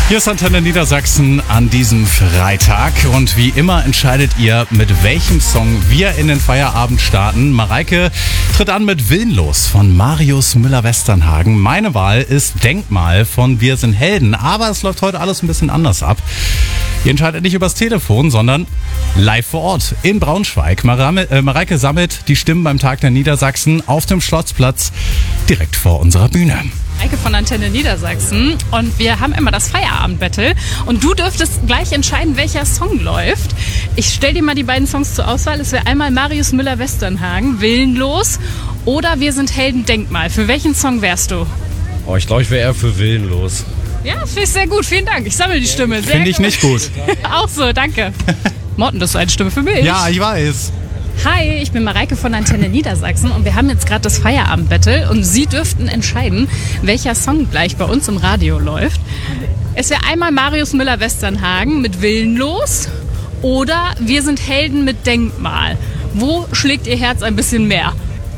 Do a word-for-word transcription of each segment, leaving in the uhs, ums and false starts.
Hier ist Antenne Niedersachsen an diesem Freitag und wie immer entscheidet ihr, mit welchem Song wir in den Feierabend starten. Mareike tritt an mit Willenlos von Marius Müller-Westernhagen. Meine Wahl ist Denkmal von Wir sind Helden, aber es läuft heute alles ein bisschen anders ab. Ihr entscheidet nicht übers Telefon, sondern live vor Ort in Braunschweig. Mareike sammelt die Stimmen beim Tag der Niedersachsen auf dem Schlossplatz direkt vor unserer Bühne. Mareike von Antenne Niedersachsen und wir haben immer das Feierabend-Battle und du dürftest gleich entscheiden, welcher Song läuft. Ich stelle dir mal die beiden Songs zur Auswahl. Es wäre einmal Marius Müller-Westernhagen, Willenlos, oder Wir sind Helden, Denkmal. Für welchen Song wärst du? Oh, ich glaube, ich wäre eher für Willenlos. Ja, finde ich sehr gut. Vielen Dank. Ich sammle die Stimme. Finde ich nicht gut. Auch so, danke. Morten, das ist eine Stimme für mich. Ja, ich weiß. Hi, ich bin Mareike von Antenne Niedersachsen und wir haben jetzt gerade das Feierabend-Battle und Sie dürften entscheiden, welcher Song gleich bei uns im Radio läuft. Es wäre einmal Marius Müller-Westernhagen mit Willenlos oder Wir sind Helden mit Denkmal. Wo schlägt Ihr Herz ein bisschen mehr?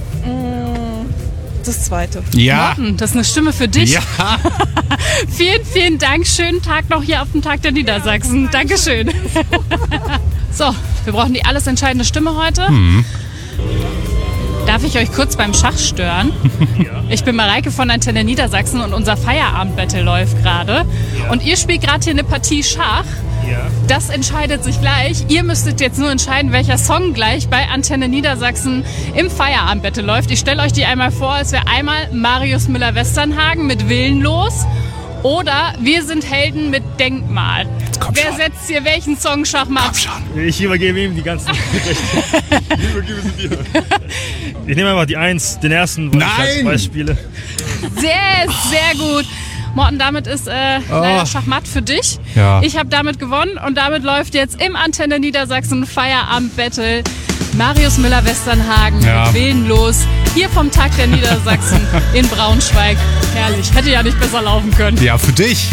Das zweite. Ja. Morten, das ist eine Stimme für dich. Ja. Vielen, vielen Dank. Schönen Tag noch hier auf dem Tag der Niedersachsen. Dankeschön. So, wir brauchen die alles entscheidende Stimme heute. Hm. Darf ich euch kurz beim Schach stören? Ich bin Mareike von Antenne Niedersachsen und unser Feierabend-Battle läuft gerade. Und ihr spielt gerade hier eine Partie Schach. Das entscheidet sich gleich. Ihr müsstet jetzt nur entscheiden, welcher Song gleich bei Antenne Niedersachsen im Feierabend-Battle läuft. Ich stelle euch die einmal vor. Es wäre einmal Marius Müller-Westernhagen mit Willenlos oder Wir sind Helden mit Denkmal. Komm Wer schon. setzt hier welchen Song Schachmatt? Komm schon. Ich übergebe ihm die ganzen Rechte. Ich übergebe sie dir. Ich nehme einfach die Eins, den ersten, weil ich Nein! halt Beispiele. Sehr, sehr gut. Morten, damit ist äh, leider Schachmatt für dich. Ja. Ich habe damit gewonnen und damit läuft jetzt im Antenne Niedersachsen Feierabend-Battle Marius Müller-Westernhagen Ja. mit Willenlos. Hier vom Tag der Niedersachsen in Braunschweig. Herrlich, hätte ja nicht besser laufen können. Ja, für dich.